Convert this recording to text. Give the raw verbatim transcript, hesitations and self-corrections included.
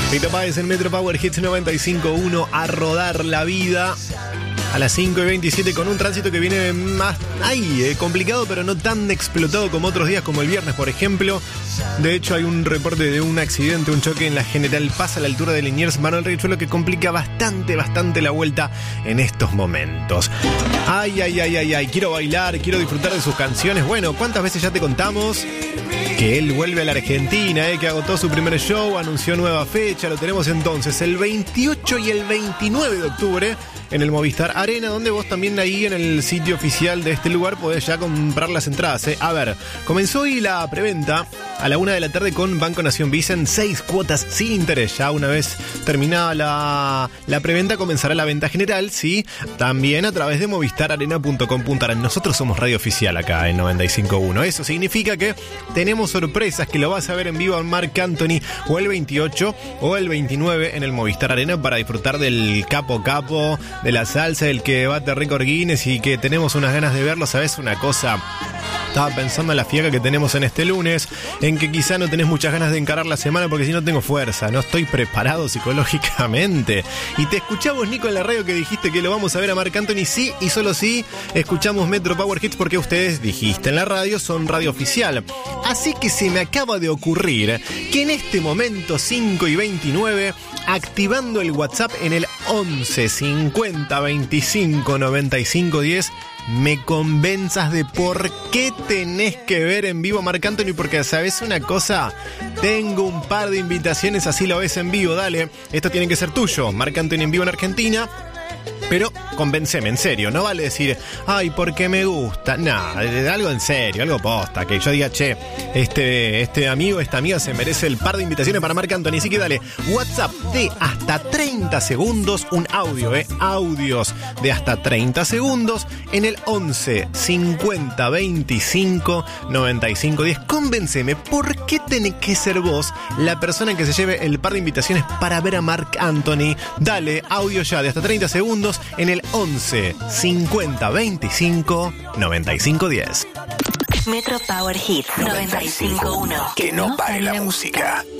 Fito Páez en Metro Power Hits noventa y cinco punto uno, a rodar la vida. A las cinco y veintisiete con un tránsito que viene más ahí, eh, complicado, pero no tan explotado como otros días, como el viernes, por ejemplo. De hecho, hay un reporte de un accidente, un choque en la General Paz a la altura de Liniers, Manuel Riachuelo, que complica bastante, bastante la vuelta en estos momentos. Ay, ay, ay, ay, ay, quiero bailar, quiero disfrutar de sus canciones. Bueno, ¿cuántas veces ya te contamos que él vuelve a la Argentina, eh, que agotó su primer show, anunció nueva fecha? Lo tenemos entonces el veintiocho y el veintinueve de octubre en el Movistar Arena, donde vos también ahí en el sitio oficial de este lugar podés ya comprar las entradas. ¿eh? A ver, comenzó hoy la preventa a la una de la tarde con Banco Nación Visa en seis cuotas sin interés. Ya una vez terminada la, la preventa comenzará la venta general, sí, también a través de movistar arena punto com punto a r. Nosotros somos radio oficial acá en noventa y cinco punto uno. Eso significa que tenemos sorpresas, que lo vas a ver en vivo en Marc Anthony o el veintiocho o el veintinueve en el Movistar Arena para disfrutar del capo capo, de la salsa, el que bate récord Guinness y que tenemos unas ganas de verlo. ¿Sabes una cosa? Estaba pensando en la fiaca que tenemos en este lunes, en que quizá no tenés muchas ganas de encarar la semana porque si no tengo fuerza, no estoy preparado psicológicamente. Y te escuchamos, Nico, en la radio que dijiste que lo vamos a ver a Marc Anthony, sí y solo sí, escuchamos Metro Power Hits porque ustedes dijiste en la radio, son radio oficial. Así que se me acaba de ocurrir que en este momento, cinco y veintinueve, activando el WhatsApp en el once cincuenta veinticinco noventa y cinco diez, me convenzas de por qué tenés que ver en vivo a Marc Anthony, porque ¿sabes una cosa? Tengo un par de invitaciones, así lo ves en vivo, dale. Esto tiene que ser tuyo, Marc Anthony en vivo en Argentina. Pero convenceme, en serio, no vale decir, ay, porque me gusta. Nah, algo en serio, algo posta. Que yo diga, che, este, este amigo, esta amiga se merece el par de invitaciones para Marc Anthony. Así que dale, WhatsApp de hasta treinta segundos, un audio, eh, audios de hasta treinta segundos en el once cincuenta veinticinco noventa y cinco diez. Convenceme, ¿por qué tenés que ser vos la persona que se lleve el par de invitaciones para ver a Marc Anthony? Dale, audio ya de hasta treinta segundos en el once cincuenta veinticinco noventa y cinco diez. Metro Power Hits noventa y cinco punto uno. Que no pare la música.